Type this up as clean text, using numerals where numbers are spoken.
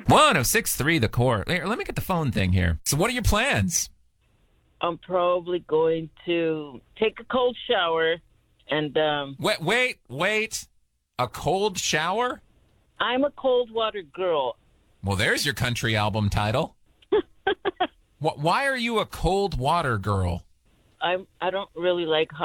106.3 The Core. Here, let me get the phone thing here. So what are your plans? I'm probably going to take a cold shower and Wait. A cold shower? I'm a cold water girl. Well, there's your country album title. Why are you a cold water girl? I don't really like